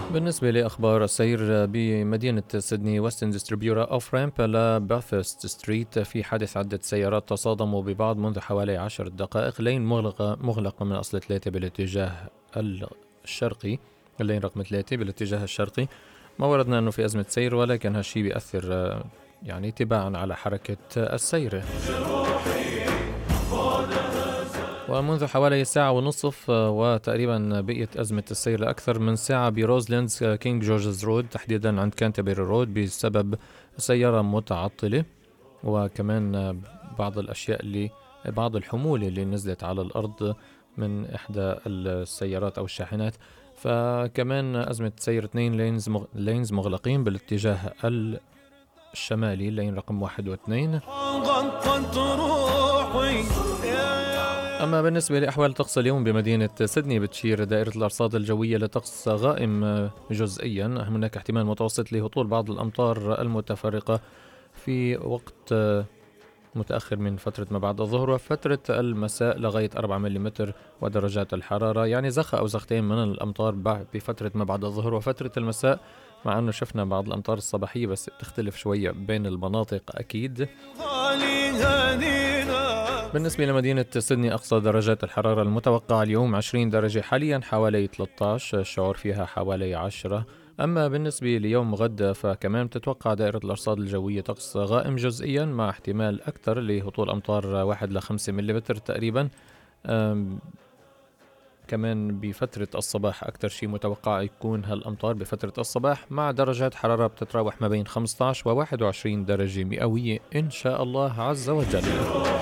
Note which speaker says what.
Speaker 1: بالنسبة لأخبار السير بمدينة سيدني، ويسترن ديستريبيورا أوف رامب لباثرست ستريت، في حادث عدة سيارات تصادموا ببعض منذ حوالي 10 دقائق. لين مغلقة من أصل 3 بالاتجاه الشرقي، اللين رقم 3 بالاتجاه الشرقي. ما وردنا أنه في أزمة سير، ولكن هالشي بيأثر يعني تباعا على حركة السير. ومنذ حوالي ساعة ونصف وتقريبا بقيت أزمة السير لأكثر من ساعة بروزليندز كينج جورجز رود، تحديدا عند كانتربري رود، بسبب سيارة متعطلة. وكمان بعض الحمولة اللي نزلت على الأرض من إحدى السيارات أو الشاحنات. فكمان أزمة سير 2 لينز مغلقين بالاتجاه الشمالي، اللين رقم 1 و2. أما بالنسبة لأحوال طقس اليوم بمدينة سيدني، بتشير دائرة الأرصاد الجوية لطقس غائم جزئيا. هناك احتمال متوسط لهطول بعض الأمطار المتفرقة في وقت متأخر من فترة ما بعد الظهر وفترة المساء لغاية 4 ملم. ودرجات الحرارة يعني زخة أو زختين من الأمطار بفترة ما بعد الظهر وفترة المساء، مع أنه شفنا بعض الأمطار الصباحية بس بتختلف شوية بين المناطق أكيد. بالنسبة لمدينة سيدني، أقصى درجات الحرارة المتوقعة اليوم 20 درجة، حاليا حوالي 13، الشعور فيها حوالي 10. أما بالنسبة ليوم غد فكمان تتوقع دائرة الأرصاد الجوية طقس غائم جزئيا مع احتمال أكثر لهطول أمطار 1 ل 5 ملم تقريبا. كمان بفترة الصباح أكثر شيء متوقع يكون هالأمطار بفترة الصباح، مع درجات حرارة بتتراوح ما بين 15 و 21 درجة مئوية إن شاء الله عز وجل.